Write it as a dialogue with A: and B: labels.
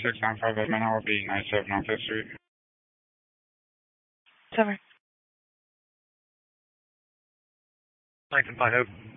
A: 695 Edmond, I will be 97 on 5th Street.
B: Summer.
C: 9 and 5 open.